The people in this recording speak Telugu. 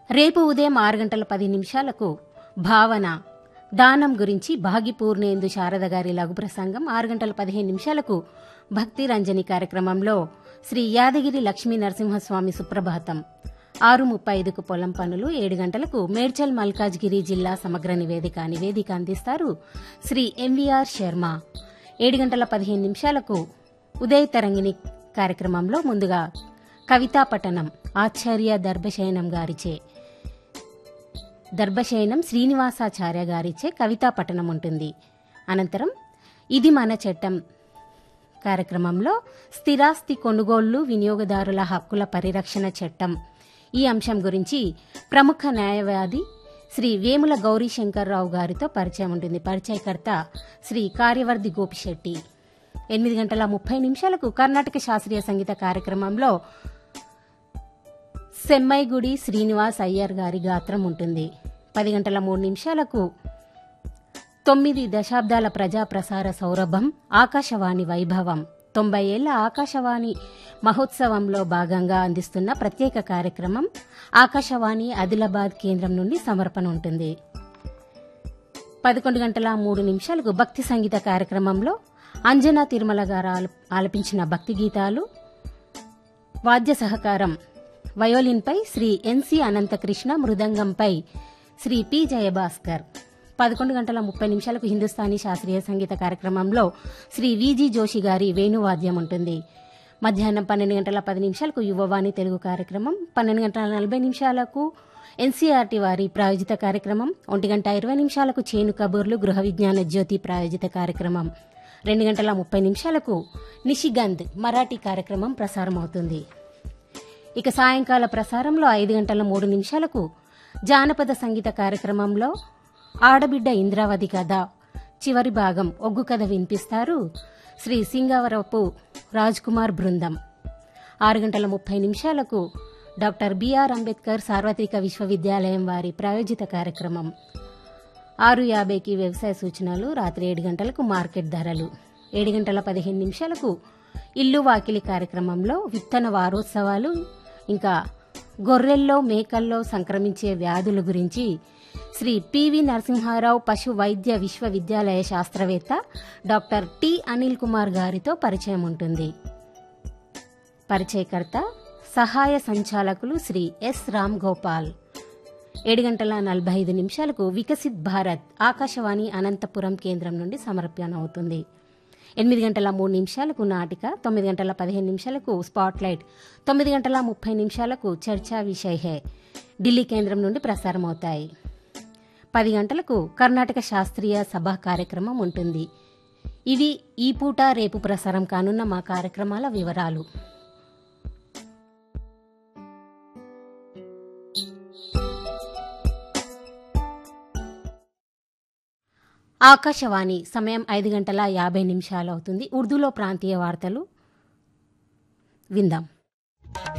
రేపు ఉదయం 6:10 భావన దానం గురించి భాగిపూర్ణేందు శారద గారి లఘు ప్రసంగం. 6:15 భక్తి రంజని కార్యక్రమంలో శ్రీ యాదగిరి లక్ష్మీ నరసింహస్వామి సుప్రభాతం. 6:35 పొలం పనులు. 7 గంటలకు మేడ్చల్ మల్కాజ్గిరి జిల్లా సమగ్ర నివేదిక అందిస్తారు శ్రీ ఎంవీఆర్ శర్మ. 7:15 ఉదయ తరంగిణి కార్యక్రమంలో ముందుగా కవితా పఠనం ఆచార్య దర్భశయనం శ్రీనివాసాచార్య గారిచే కవితా పఠనం ఉంటుంది. అనంతరం ఇది మన చట్టం కార్యక్రమంలో స్థిరాస్తి కొనుగోళ్లు వినియోగదారుల హక్కుల పరిరక్షణ చట్టం ఈ అంశం గురించి ప్రముఖ న్యాయవాది శ్రీ వేముల గౌరీశంకర్రావు గారితో పరిచయం ఉంటుంది. పరిచయకర్త శ్రీ కార్యవర్ధి గోపిశెట్టి. 8:30 కర్ణాటక శాస్త్రీయ సంగీత కార్యక్రమంలో సెమ్మైగుడి శ్రీనివాస్ అయ్యర్ గారి గాత్రం ఉంటుంది. 10:03 9 దశాబ్దాల ప్రజా ప్రసార సౌరభం ఆకాశవాణి వైభవం 90 ఏళ్ల ఆకాశవాణి మహోత్సవంలో భాగంగా అందిస్తున్న ప్రత్యేక కార్యక్రమం ఆకాశవాణి ఆదిలాబాద్ కేంద్రం నుండి సమర్పణ ఉంటుంది. 11:03 భక్తి సంగీత కార్యక్రమంలో అంజనా తిరుమల గారు ఆలపించిన భక్తి గీతాలు. వాద్య సహకారం వయోలిన్పై శ్రీ ఎన్సి అనంతకృష్ణ, మృదంగంపై శ్రీ పి జయభాస్కర్. 11:30 హిందుస్థానీ శాస్త్రీయ సంగీత కార్యక్రమంలో శ్రీ విజి జోషి గారి వేణువాద్యం ఉంటుంది. మధ్యాహ్నం 12:10 యువవాణి తెలుగు కార్యక్రమం. 12:40 ఎన్సీఆర్టీ వారి ప్రాయోజిత కార్యక్రమం. 1:20 చేను కబూర్లు గృహ విజ్ఞాన జ్యోతి ప్రాయోజిత కార్యక్రమం. 2:30 నిషిగంధ్ మరాఠీ కార్యక్రమం ప్రసారమవుతుంది. ఇక సాయంకాల ప్రసారంలో 5:03 జానపద సంగీత కార్యక్రమంలో ఆడబిడ్డ ఇంద్రావతి కథ చివరి భాగం ఒగ్గు కథ వినిపిస్తారు శ్రీ సింగవరపు రాజ్ కుమార్ బృందం. 6:30 డాక్టర్ బిఆర్ అంబేద్కర్ సార్వత్రిక విశ్వవిద్యాలయం వారి ప్రాయోజిత కార్యక్రమం. 6:50 వ్యవసాయ సూచనలు. రాత్రి 7 గంటలకు మార్కెట్ ధరలు. 7:15 ఇల్లు వాకిలి కార్యక్రమంలో విత్తన వారోత్సవాలు ఇంకా గొర్రెల్లో మేకల్లో సంక్రమించే వ్యాధుల గురించి శ్రీ పివి నరసింహారావు పశు వైద్య విశ్వవిద్యాలయ శాస్త్రవేత్త డాక్టర్ టి అనిల్ కుమార్ గారితో పరిచయం ఉంటుంది. పరిచయకర్త సహాయ సంచాలకులు శ్రీ ఎస్ రామ్ గోపాల్. 7:45 వికసిత్ భారత్ ఆకాశవాణి అనంతపురం కేంద్రం నుండి సమర్పణ అవుతుంది. 8:03 నాటిక. 9:15 స్పాట్లైట్. 9:30 చర్చా విషయ్ హై ఢిల్లీ కేంద్రం నుండి ప్రసారమవుతాయి. 10 గంటలకు కర్ణాటక శాస్త్రీయ సభ కార్యక్రమం ఉంటుంది. ఇవి ఈ పూట రేపు ప్రసారం కానున్న మా కార్యక్రమాల వివరాలు. ఆకాశవాణి సమయం 5:50 అవుతుంది. ఉర్దూలో ప్రాంతీయ వార్తలు విందాం.